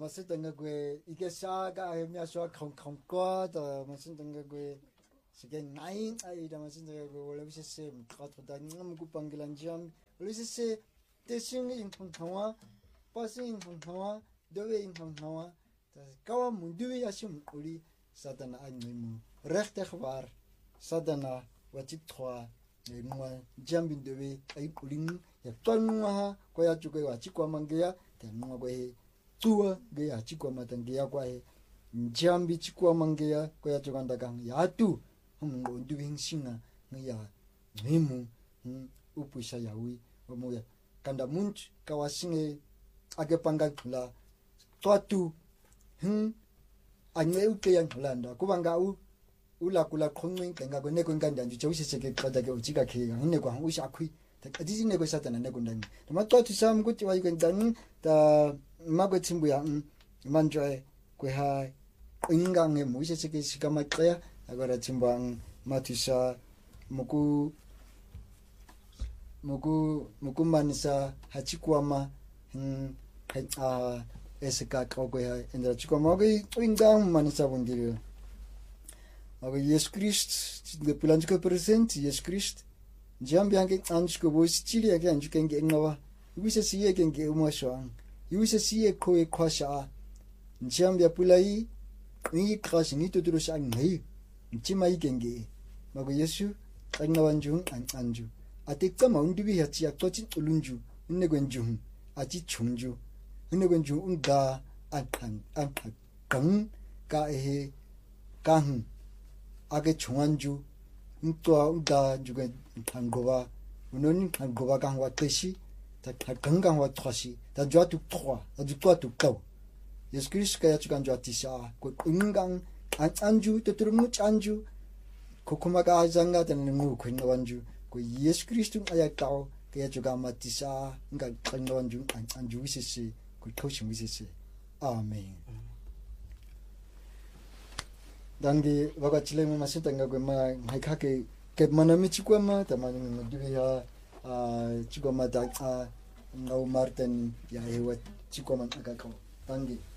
masitanga kwe ikesaka ayemya shwa khongkhongkwa ta masitanga kwe sige ngai ai da masitanga kwe wala bise mkhatho da ngam kupangila njam lise tesing in khongkhwa passing in khongkhwa dowe in khongkhwa ta kawa munduwi ashim kuli sadana anyimu rechte khwar sadana wachithwa mwa jambin dowe ai kuling ya twanwa kwa ya chukwe wachikwa mangeya tenwa kwe tua gaya chikwa matangia kwa njambi chikwa mangeya kwa ya chukanda kang ya tu mungo nduwing singa ngaya ngimu upusha yawi omoya kanda munch kawasinge age panga kula twatu anye uke yang kulanda kubanga ula kula khongwing kenga ko neko nganda nju chawisheke kada ke uchika khega hine kwa ushakhui takadisi neko satana neko ndani tamato tsam kuti wa yikendani ta magwe timbu ya manjoe kweha ingange muisheke shikamaqya agora timbang matisha muku manisa hachikwama esika kogwe endra chikwama ge ingang manisa bundiro aga Yesu Christ de pulanjiko present Yesu Christ jambi ange anjiko bochili yake anjuke nge ngawa ibise siye nge umwashwa ibise siye koe kwasha jambi apulai ni krashi ni tuturu sha ngai nchima ikenge mago Yesu ngawa njung anju atekka maundibi hachi aktochi ulunju nnegwenju achi chungju nnegwenju unga ankan kang ka ehe kang age chung안주 또 우다 주게 한거와 우는 한거와 강와 뜻이 다 건강과 토시 다 좋아도 토와 아주 좋아도 또 예수 그리스도가 주간 좋아티샤 그 건강 안주 뜻으로 안주 코코마가 아장가 되는 거 권원주 그 예수 그리스도 아야다오 그 주가 마티샤 그러니까 권원주 안주 위시시 그 토시 위시시 아멘 dangi waga chile ma masitanga ko ma haikake ke manami chikwa ma tamani mduya chikwa ma da ngau martin ya hewa chikwa ma akako dangi